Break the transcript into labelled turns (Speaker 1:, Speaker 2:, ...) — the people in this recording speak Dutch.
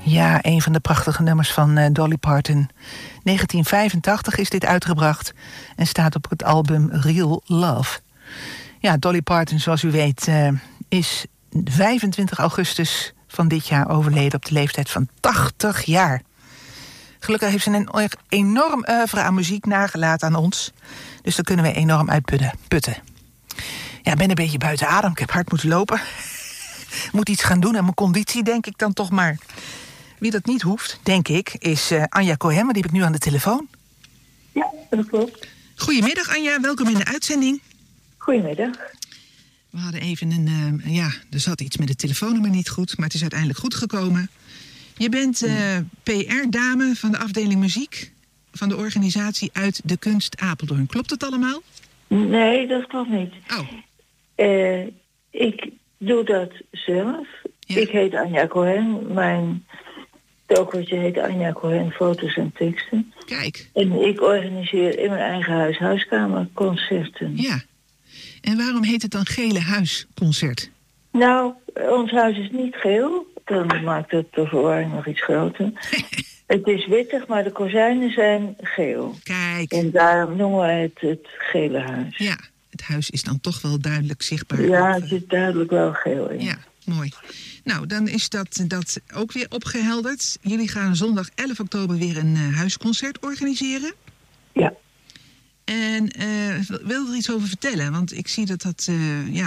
Speaker 1: Ja, een van de prachtige nummers van Dolly Parton. 1985 is dit uitgebracht en staat op het album Real Love. Ja, Dolly Parton, zoals u weet, is 25 augustus van dit jaar overleden op de leeftijd van 80 jaar. Gelukkig heeft ze een enorm oeuvre aan muziek nagelaten aan ons. Dus daar kunnen we enorm uitputten. Ja, ik ben een beetje buiten adem. Ik heb hard moeten lopen. Moet iets gaan doen aan mijn conditie, denk ik dan toch maar. Wie dat niet hoeft, denk ik, is Anja Cohen. Die heb ik nu aan de telefoon.
Speaker 2: Ja, dat klopt.
Speaker 1: Goedemiddag Anja, welkom in de uitzending.
Speaker 2: Goedemiddag.
Speaker 1: We hadden even er zat iets met het telefoonnummer niet goed, maar het is uiteindelijk goed gekomen. Je bent PR-dame van de afdeling muziek van de organisatie Uit de Kunst Apeldoorn. Klopt het allemaal?
Speaker 2: Nee, dat klopt niet.
Speaker 1: Oh.
Speaker 2: Ik doe dat zelf.
Speaker 1: Ja.
Speaker 2: Ik heet Anja Cohen. Mijn tokertje heet Anja Cohen, foto's en teksten.
Speaker 1: Kijk.
Speaker 2: En ik organiseer in mijn eigen huis huiskamerconcerten.
Speaker 1: Ja. En waarom heet het dan Gele Huisconcert?
Speaker 2: Nou, ons huis is niet geel. Dan maakt het de verwarring nog iets groter. Het is wittig, maar de kozijnen zijn geel.
Speaker 1: Kijk.
Speaker 2: En daarom noemen wij het Gele Huis.
Speaker 1: Ja, het huis is dan toch wel duidelijk zichtbaar.
Speaker 2: Ja, het is duidelijk wel geel in.
Speaker 1: Ja, mooi. Nou, dan is dat ook weer opgehelderd. Jullie gaan zondag 11 oktober weer een huisconcert organiseren.
Speaker 2: Ja.
Speaker 1: En wil er iets over vertellen? Want ik zie dat